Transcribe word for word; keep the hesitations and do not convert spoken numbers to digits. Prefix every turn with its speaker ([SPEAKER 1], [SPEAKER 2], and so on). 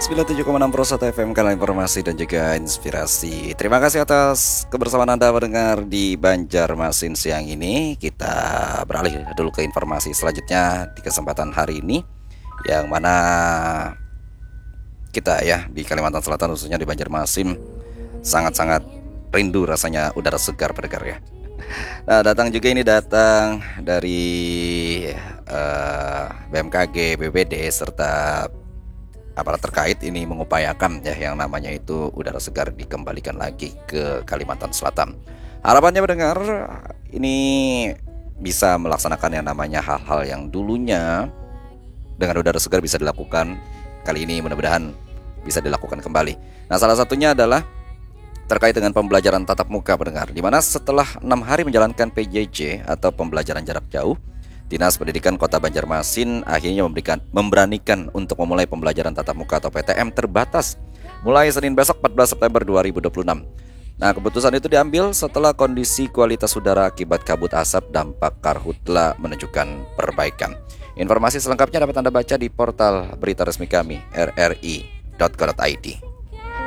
[SPEAKER 1] sembilan puluh tujuh koma enam Pro satu F M, kanal informasi dan juga inspirasi. Terima kasih atas kebersamaan Anda mendengar di Banjarmasin siang ini. Kita beralih dulu ke informasi selanjutnya di kesempatan hari ini, yang mana kita ya di Kalimantan Selatan, khususnya di Banjarmasin, sangat-sangat rindu rasanya udara segar pendengar ya. Nah, datang juga ini datang dari uh, B M K G, B P D serta aparat terkait ini mengupayakan ya yang namanya itu udara segar dikembalikan lagi ke Kalimantan Selatan. Harapannya mendengar ini bisa melaksanakan yang namanya hal-hal yang dulunya dengan udara segar bisa dilakukan, kali ini mudah-mudahan bisa dilakukan kembali. Nah, salah satunya adalah terkait dengan pembelajaran tatap muka pendengar, di mana setelah enam hari menjalankan P J J atau pembelajaran jarak jauh, Dinas Pendidikan Kota Banjarmasin akhirnya memberikan, memberanikan untuk memulai pembelajaran tatap muka atau P T M terbatas mulai Senin besok empat belas September dua ribu dua puluh enam. Nah, keputusan itu diambil setelah kondisi kualitas udara akibat kabut asap dampak karhutla menunjukkan perbaikan. Informasi selengkapnya dapat Anda baca di portal berita resmi kami r r i titik co titik i d.